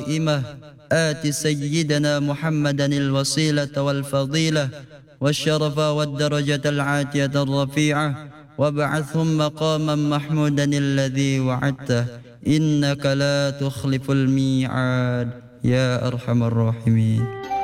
آت سيدنا محمدا الوسيلة والفضيلة والشرف والدرجة العاتية الرفيعة وابعثهم مقاما محمودا الذي وعدته إنك لا تخلف الميعاد يا أرحم الراحمين.